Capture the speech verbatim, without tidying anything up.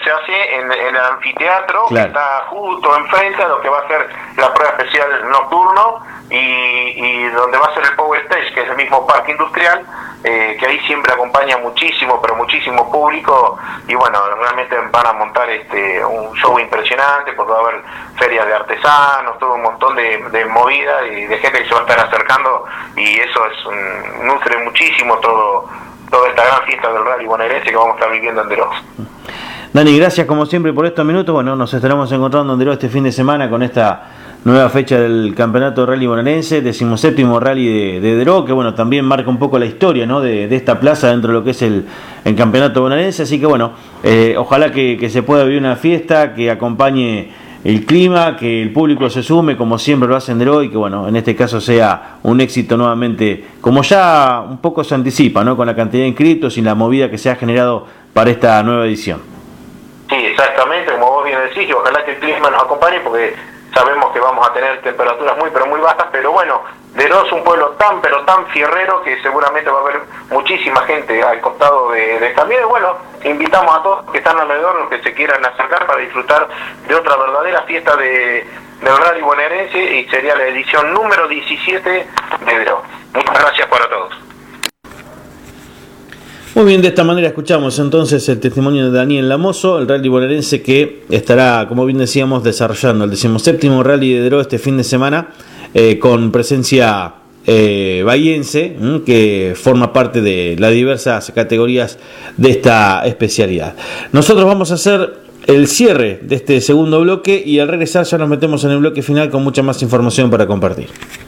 se hace en, en el anfiteatro, claro, que está justo enfrente a lo que va a ser la prueba especial nocturno, y, y donde va a ser el Power Stage, que es el mismo parque industrial, eh, que ahí siempre acompaña muchísimo, pero muchísimo público, y bueno, realmente van a montar este un show impresionante, porque va a haber ferias de artesanos, todo un montón de, de movida y de gente que se va a estar acercando, y eso es un, nutre muchísimo todo toda esta gran fiesta del rally bonaerense que vamos a estar viviendo en Deró. Dani, gracias como siempre por estos minutos. Bueno, nos estaremos encontrando en Deró este fin de semana con esta nueva fecha del Campeonato Rally Bonaerense, decimoséptimo Rally de, de Deró, que bueno, también marca un poco la historia, ¿no?, de, de esta plaza dentro de lo que es el, el Campeonato Bonaerense. Así que bueno, eh, ojalá que, que se pueda vivir una fiesta, que acompañe el clima, que el público se sume como siempre lo hace en Deró, y que bueno, en este caso sea un éxito nuevamente, como ya un poco se anticipa, ¿no?, con la cantidad de inscritos y la movida que se ha generado para esta nueva edición. Sí, exactamente, como vos bien decís, y ojalá que el clima nos acompañe, porque sabemos que vamos a tener temperaturas muy pero muy bajas, pero bueno, Deró es un pueblo tan pero tan fierrero que seguramente va a haber muchísima gente al costado de, de también. Bueno, invitamos a todos que están alrededor, los que se quieran acercar para disfrutar de otra verdadera fiesta de, del rally bonaerense, y sería la edición número diecisiete de Deró. Muchas gracias para todos. Muy bien, de esta manera escuchamos entonces el testimonio de Daniel Lamoso, el rally bonaerense que estará, como bien decíamos, desarrollando el decimoséptimo rally de Deró este fin de semana, eh, con presencia eh, bahiense, ¿m? que forma parte de las diversas categorías de esta especialidad. Nosotros vamos a hacer el cierre de este segundo bloque, y al regresar ya nos metemos en el bloque final con mucha más información para compartir.